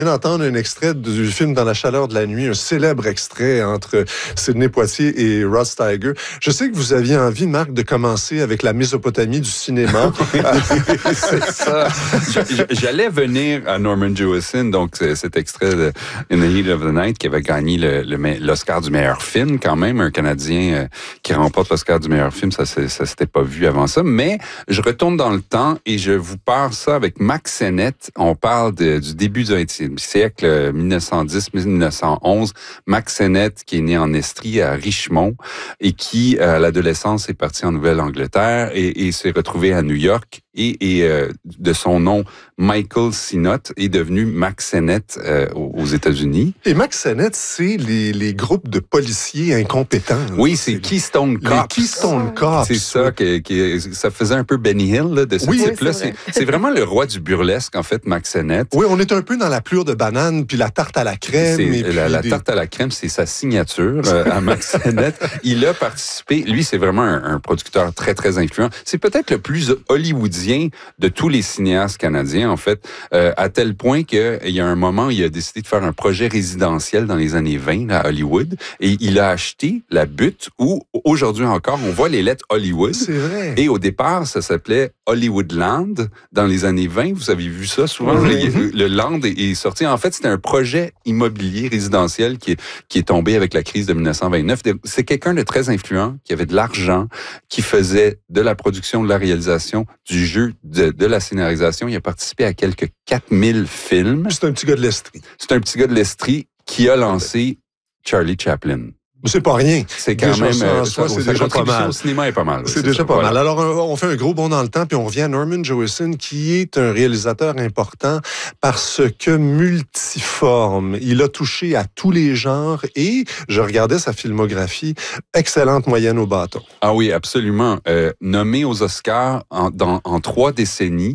D'entendre un extrait du film Dans la chaleur de la nuit, un célèbre extrait entre Sidney Poitier et Rod Steiger. Je sais que vous aviez envie, Marc, de commencer avec la Mésopotamie du cinéma. C'est ça. J'allais venir à Norman Jewison, donc cet extrait de In the Heat of the Night qui avait gagné l'Oscar du meilleur film quand même, un Canadien qui remporte l'Oscar du meilleur film, ça s'était pas vu avant ça, mais je retourne dans le temps et je vous parle ça avec Mack Sennett. On parle du début du 20e siècle, 1910-1911. Mack Sennett, qui est né en Estrie, à Richmond, et qui, à l'adolescence, est parti en Nouvelle-Angleterre et s'est retrouvé à New York. Et de son nom, Michael Sinnott, est devenu Mack Sennett aux États-Unis. Et Mack Sennett, c'est les groupes de policiers incompétents. Oui, c'est Keystone Cops. Les Keystone Cops. C'est ça, ça faisait un peu Benny Hill là, de ce type-là. C'est vraiment le roi du burlesque, en fait, Mack Sennett. Oui, on est un peu dans la plure de banane, puis la tarte à la crème. La tarte à la crème, c'est sa signature à Mack Sennett. Il a participé. Lui, c'est vraiment un producteur très, très influent. C'est peut-être le plus hollywoodien de tous les cinéastes canadiens, en fait, à tel point qu'il y a un moment où il a décidé de faire un projet résidentiel dans les années 20 à Hollywood, et il a acheté la butte où, aujourd'hui encore, on voit les lettres Hollywood. C'est vrai. Et au départ, ça s'appelait Hollywoodland. Dans les années 20, vous avez vu ça souvent, le land est sorti. En fait, c'était un projet immobilier résidentiel qui est tombé avec la crise de 1929. C'est quelqu'un de très influent, qui avait de l'argent, qui faisait de la production, de la réalisation, du jeu, de la scénarisation. Il a participé à quelques 4000 films. C'est un petit gars de l'Estrie. C'est un petit gars de l'Estrie qui a lancé Charlie Chaplin. C'est pas rien. C'est quand même c'est déjà pas mal. Au cinéma est pas mal. C'est déjà pas mal. Alors, on fait un gros bond dans le temps, puis on revient à Norman Jewison, qui est un réalisateur important parce que multiforme. Il a touché à tous les genres et je regardais sa filmographie, excellente moyenne au bâton. Ah oui, absolument. Nommé aux Oscars en 3 décennies.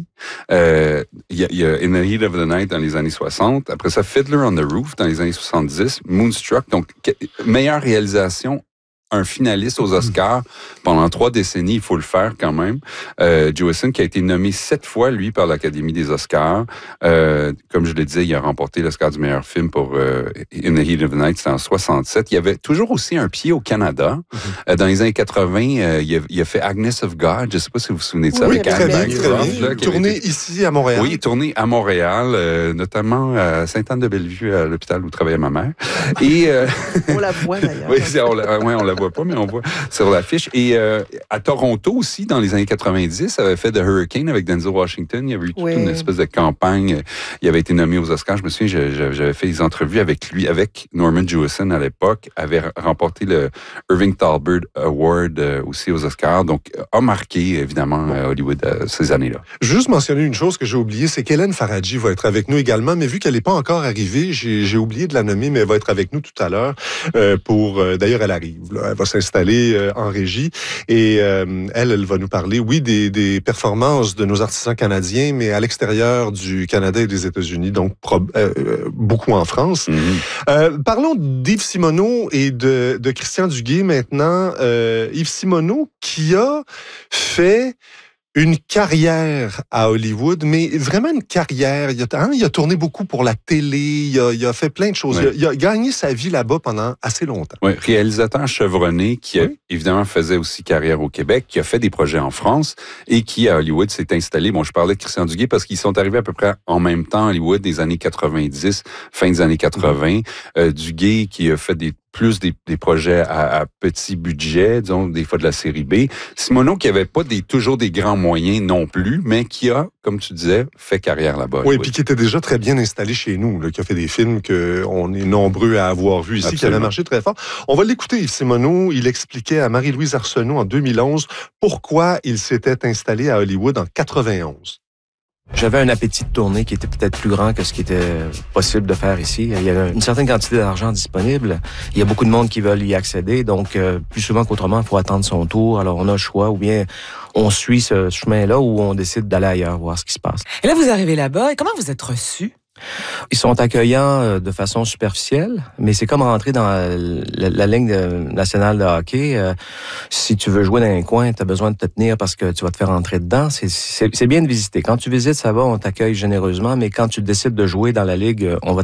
Il y a In the Heat of the Night dans les années 60. Après ça, Fiddler on the Roof dans les années 70. Moonstruck, donc meilleure réalisation, un finaliste aux Oscars pendant 3 décennies, il faut le faire quand même. Jewison, qui a été nommé 7 fois, lui, par l'Académie des Oscars. Comme je le disais, il a remporté l'Oscar du meilleur film pour In the Heat of the Night, c'était en 67. Il y avait toujours aussi un pied au Canada. Dans les années 80, il a fait Agnes of God, je ne sais pas si vous vous souvenez de ça. Oui, avec très bien. Tourné ici à Montréal. Oui, tourné à Montréal, notamment à Sainte-Anne-de-Bellevue, à l'hôpital où travaillait ma mère. Et, on la voit d'ailleurs. Oui, on la voit pas, mais on voit sur l'affiche. Et à Toronto aussi, dans les années 90, ça avait fait The Hurricane avec Denzel Washington. Il y avait eu toute une espèce de campagne. Il avait été nommé aux Oscars. Je me souviens, j'avais fait des entrevues avec lui, avec Norman Jewison à l'époque, avait remporté le Irving Thalberg Award aussi aux Oscars. Donc, a marqué, évidemment, Hollywood ces années-là. Je veux juste mentionner une chose que j'ai oubliée, c'est qu'Hélène Faradji va être avec nous également, mais vu qu'elle n'est pas encore arrivée, j'ai oublié de la nommer, mais elle va être avec nous tout à l'heure d'ailleurs, elle arrive, là. Elle va s'installer en régie et elle va nous parler, oui, des performances de nos artisans canadiens, mais à l'extérieur du Canada et des États-Unis, donc beaucoup en France. Parlons d'Yves Simoneau et de Christian Duguay maintenant. Yves Simoneau qui a fait une carrière à Hollywood, mais vraiment une carrière. Il a tourné beaucoup pour la télé, il a fait plein de choses. Oui. Il a gagné sa vie là-bas pendant assez longtemps. Oui, réalisateur chevronné qui, évidemment, faisait aussi carrière au Québec, qui a fait des projets en France et qui, à Hollywood, s'est installé. Bon, je parlais de Christian Duguay parce qu'ils sont arrivés à peu près en même temps à Hollywood, des années 90, fin des années 80. Duguay qui a fait des projets à petit budget, disons, des fois de la série B. Simoneau qui avait pas toujours des grands moyens non plus, mais qui a, comme tu disais, fait carrière là-bas. Oui, puis qui était déjà très bien installé chez nous, là, qui a fait des films qu'on est nombreux à avoir vus ici, Absolument. qui avaient marché très fort. On va l'écouter, Yves Simoneau. Il expliquait à Marie-Louise Arsenault en 2011 pourquoi il s'était installé à Hollywood en 91. J'avais un appétit de tournée qui était peut-être plus grand que ce qui était possible de faire ici. Il y a une certaine quantité d'argent disponible. Il y a beaucoup de monde qui veulent y accéder. Donc, plus souvent qu'autrement, il faut attendre son tour. Alors, on a le choix ou bien on suit ce chemin-là ou on décide d'aller ailleurs, voir ce qui se passe. Et là, vous arrivez là-bas. Et comment vous êtes reçu? Ils sont accueillants de façon superficielle, mais c'est comme rentrer dans la ligne nationale de hockey. Si tu veux jouer dans un coin, tu as besoin de te tenir parce que tu vas te faire rentrer dedans. C'est bien de visiter. Quand tu visites, ça va, on t'accueille généreusement, mais quand tu décides de jouer dans la ligue, on va